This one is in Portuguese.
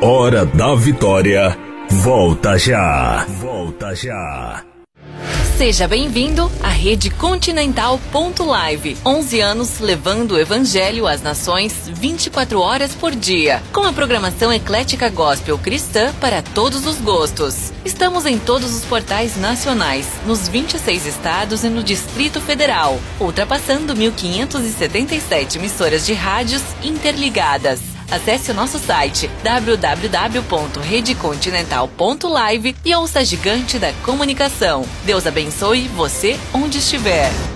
Hora da Vitória, volta já. Volta já. Seja bem-vindo à Rede Continental Live. 11 anos levando o Evangelho às nações 24 horas por dia, com a programação eclética gospel cristã para todos os gostos. Estamos em todos os portais nacionais, nos 26 estados e no Distrito Federal, ultrapassando 1.577 emissoras de rádios interligadas. Acesse o nosso site www.redecontinental.live e ouça a gigante da comunicação. Deus abençoe você onde estiver.